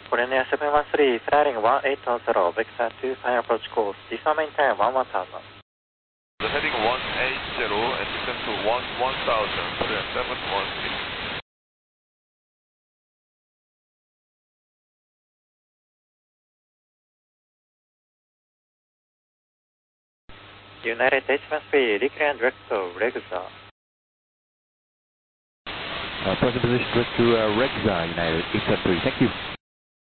Corina 713, flying 1810, vector 25 approach course, descend maintain 11,000. The heading 180 and descend to 1000, Korea 716. United HMSP, decline direct to Regza. Present position direct to Regza, United 873, thank you.